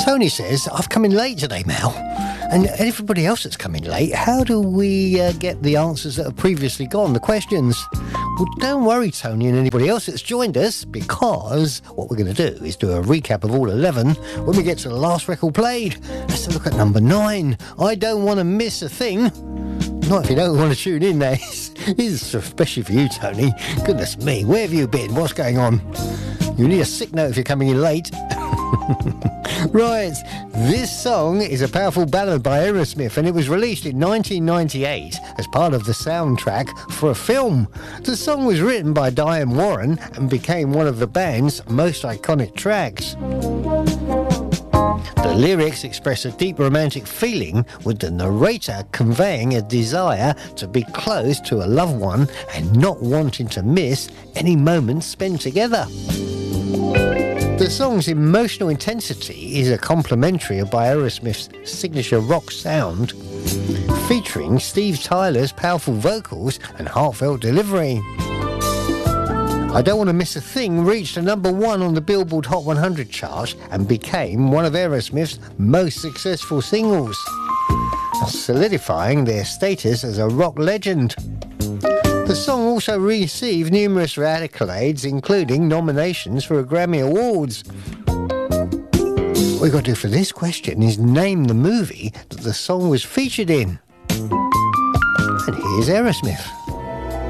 Tony says, I've come in late today, Mel. And everybody else that's come in late, how do we get the answers that have previously gone, the questions? Well, don't worry, Tony, and anybody else that's joined us, because what we're going to do is do a recap of all 11 when we get to the last record played. Let's have a look at number 9. I Don't Want to Miss a Thing. Not if you don't want to tune in, there. It's especially for you, Tony. Goodness me, where have you been? What's going on? You need a sick note if you're coming in late. Right, this song is a powerful ballad by Aerosmith, and it was released in 1998 as part of the soundtrack for a film. The song was written by Diane Warren and became one of the band's most iconic tracks. The lyrics express a deep romantic feeling, with the narrator conveying a desire to be close to a loved one and not wanting to miss any moments spent together. The song's emotional intensity is a complimentary of Aerosmith's signature rock sound, featuring Steve Tyler's powerful vocals and heartfelt delivery. I Don't Want to Miss a Thing reached a number 1 on the Billboard Hot 100 chart and became one of Aerosmith's most successful singles, solidifying their status as a rock legend. The song also received numerous accolades, including nominations for a Grammy Awards. What we've got to do for this question is name the movie that the song was featured in. And here's Aerosmith.